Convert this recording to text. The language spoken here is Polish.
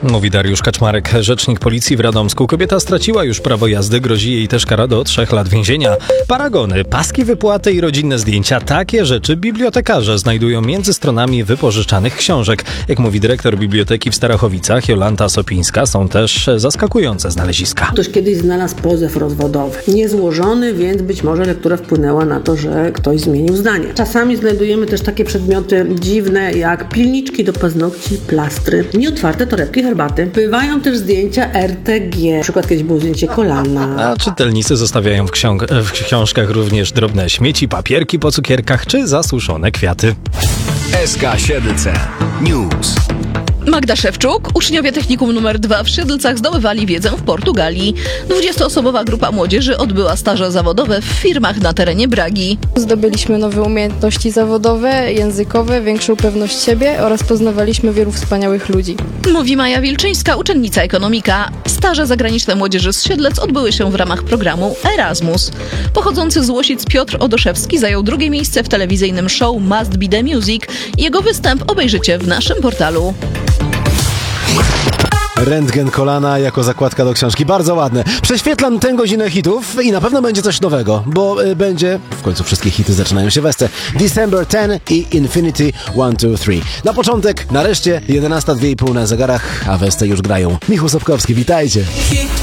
Mówi Dariusz Kaczmarek, rzecznik policji w Radomsku. Kobieta straciła już prawo jazdy, grozi jej też kara do 3 lat więzienia. Paragony, paski wypłaty i rodzinne zdjęcia. Takie rzeczy bibliotekarze znajdują między stronami wypożyczanych książek. Jak mówi dyrektor biblioteki w Starachowicach, Jolanta Sopińska, są też zaskakujące znaleziska. Ktoś kiedyś znalazł pozew rozwodowy. Niezłożony, więc być może lektura wpłynęła na to, że ktoś zmienił zdanie. Czasami znajdujemy też takie przedmioty dziwne, jak pilniczki do paznokci, plastry, nieotwarte torebki herbaty. Bywają też zdjęcia RTG. Na przykład kiedyś było zdjęcie kolana. A czytelnicy zostawiają w książkach również drobne śmieci, papierki po cukierkach czy zasuszone kwiaty. SK7C News. Magda Szewczuk, uczniowie technikum nr 2 w Siedlcach zdobywali wiedzę w Portugalii. 20-osobowa grupa młodzieży odbyła staże zawodowe w firmach na terenie Bragi. Zdobyliśmy nowe umiejętności zawodowe, językowe, większą pewność siebie oraz poznawaliśmy wielu wspaniałych ludzi. Mówi Maja Wilczyńska, uczennica ekonomika. Staże zagraniczne młodzieży z Siedlec odbyły się w ramach programu Erasmus. Pochodzący z Łosic Piotr Odoszewski zajął drugie miejsce w telewizyjnym show Must Be The Music. Jego występ obejrzycie w naszym portalu. Rentgen kolana jako zakładka do książki. Bardzo ładne. Prześwietlam tę godzinę hitów i na pewno będzie coś nowego, bo będzie, w końcu wszystkie hity zaczynają się w Esce. December 10 i Infinity 1, 2, 3. Na początek, nareszcie 11:02,5 na zegarach, a w Esce już grają. Michał Sobkowski, witajcie.